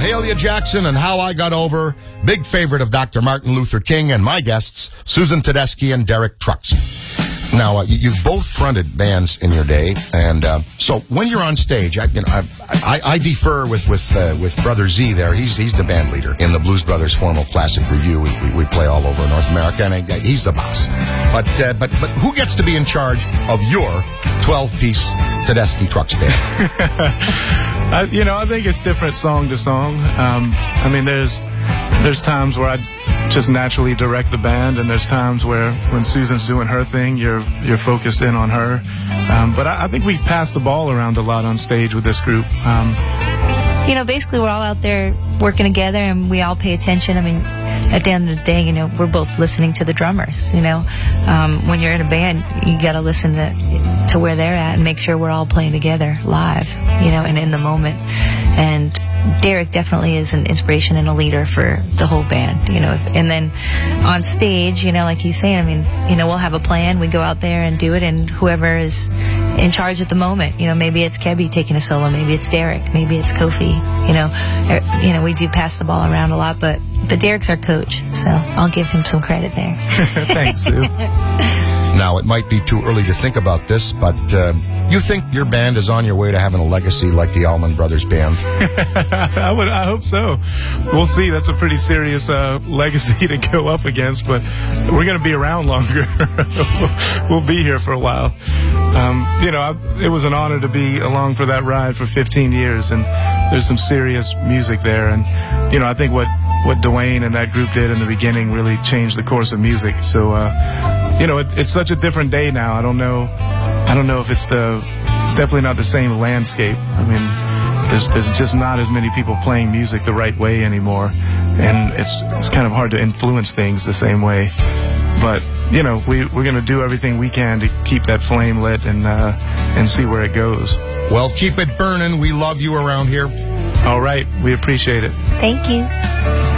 Mahalia Jackson and How I Got Over, big favorite of Dr. Martin Luther King, and my guests, Susan Tedeschi and Derek Trucks. Now, you've both fronted bands in your day, and so when you're on stage, I defer with Brother Z there. He's the band leader in the Blues Brothers Formal Classic Review. We play all over North America, and he's the boss. But who gets to be in charge of your 12-piece Tedeschi Trucks band? I think it's different song to song. I mean, there's times where I just naturally direct the band, and there's times where when Susan's doing her thing, you're focused in on her. But I think we pass the ball around a lot on stage with this group. Basically we're all out there working together, and we all pay attention. I mean, at the end of the day, we're both listening to the drummers. When you're in a band, you got to listen to where they're at and make sure we're all playing together live, and in the moment. And Derek definitely is an inspiration and a leader for the whole band, and then on stage, like he's saying, I mean, we'll have a plan, we go out there and do it, and whoever is in charge at the moment, maybe it's Kebby taking a solo, maybe it's Derek, maybe it's Kofi, we do pass the ball around a lot, but Derek's our coach, so I'll give him some credit there. Thanks, Sue. Now, it might be too early to think about this, but you think your band is on your way to having a legacy like the Allman Brothers Band? I hope so. We'll see. That's a pretty serious legacy to go up against, but we're going to be around longer. We'll be here for a while. It was an honor to be along for that ride for 15 years, and there's some serious music there. And, I think what Dwayne and that group did in the beginning really changed the course of music. So, it's such a different day now. I don't know if it's definitely not the same landscape. I mean, there's just not as many people playing music the right way anymore, and it's kind of hard to influence things the same way. But we're going to do everything we can to keep that flame lit and see where it goes. Well, keep it burning. We love you around here. All right, we appreciate it. Thank you.